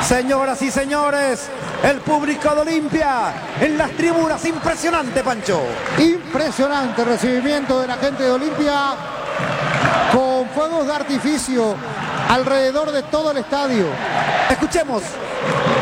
Señoras y señores, el público de Olimpia en las tribunas, impresionante, Pancho. Impresionante recibimiento de la gente de Olimpia, con fuegos de artificio alrededor de todo el estadio. Escuchemos.